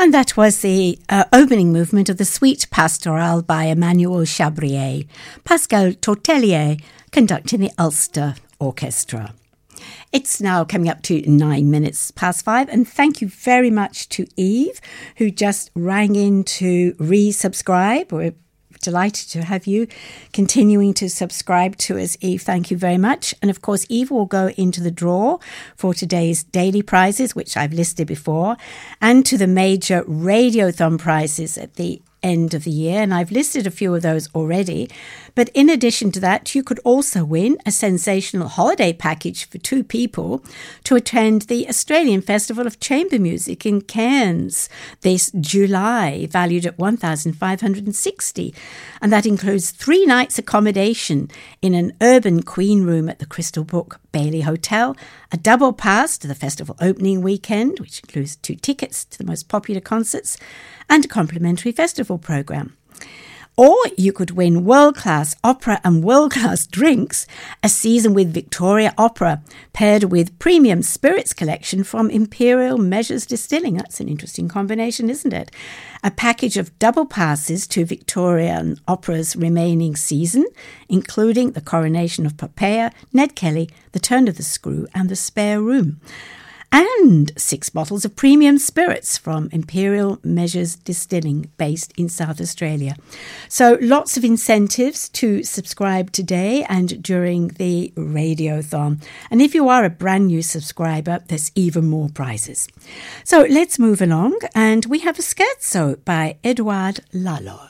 And that was the opening movement of the Suite Pastorale by Emmanuel Chabrier, Pascal Tortelier conducting the Ulster Orchestra. It's now coming up to 9 minutes past 5, and thank you very much to Eve, who just rang in to resubscribe. We're delighted to have you continuing to subscribe to us, Eve. Thank you very much. And of course, Eve will go into the draw for today's daily prizes, which I've listed before, and to the major Radiothon prizes at the end of the year, and I've listed a few of those already. But in addition to that, you could also win a sensational holiday package for 2 people to attend the Australian Festival of Chamber Music in Cairns this July, valued at $1,560. And that includes 3 nights accommodation in an urban queen room at the Crystal Brook Bailey Hotel, a double pass to the festival opening weekend, which includes 2 tickets to the most popular concerts, and a complimentary festival program. Or you could win world-class opera and world-class drinks, a season with Victoria Opera, paired with premium spirits collection from Imperial Measures Distilling. That's an interesting combination, isn't it? A package of double passes to Victorian Opera's remaining season, including the Coronation of Poppaea, Ned Kelly, The Turn of the Screw, and The Spare Room. And 6 bottles of premium spirits from Imperial Measures Distilling, based in South Australia. So lots of incentives to subscribe today and during the Radiothon. And if you are a brand new subscriber, there's even more prizes. So let's move along, and we have a scherzo by Edouard Lalo.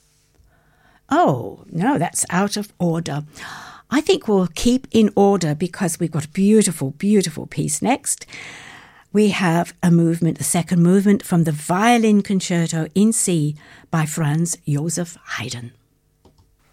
Oh, no, that's out of order. I think we'll keep in order because we've got a beautiful, beautiful piece next. We have a movement, the second movement from the Violin Concerto in C by Franz Joseph Haydn.